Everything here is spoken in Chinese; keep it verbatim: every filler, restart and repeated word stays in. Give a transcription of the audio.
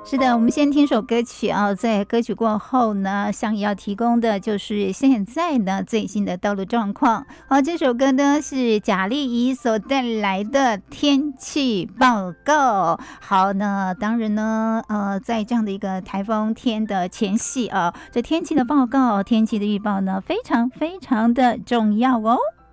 是的，我们先听首歌曲啊，在歌曲过后呢，向你要提供的就是现在呢最新的道路状况。好，这首歌呢是贾丽仪所带来的天气报告。好，那当然呢，呃，在这样的一个台风天的前夕啊，这天气的报告、天气的预报呢，非常非常的重要哦。